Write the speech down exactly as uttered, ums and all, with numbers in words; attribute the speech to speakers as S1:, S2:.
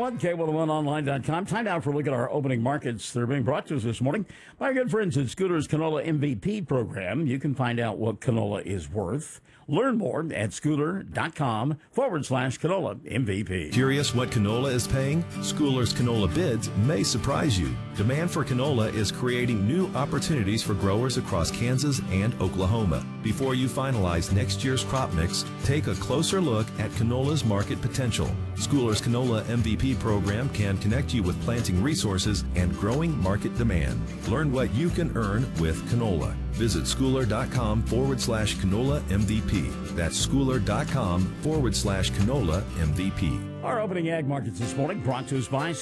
S1: one, K one oh one online dot com. Time now for a look at our opening markets that are being brought to us this morning by our good friends at Scooter's Canola M V P program. You can find out what canola is worth. Learn more at scooter.com forward slash canola M V P.
S2: Curious what canola is paying? Schooler's Canola Bids may surprise you. Demand for canola is creating new opportunities for growers across Kansas and Oklahoma. Before you finalize next year's crop mix, take a closer look at canola's market potential. Schooler's Canola M V P program can connect you with planting resources and growing market demand. Learn what you can earn with canola. Visit schooler.com forward slash canola MVP. That's schooler.com forward slash canola MVP.
S1: Our opening ag markets this morning brought to us by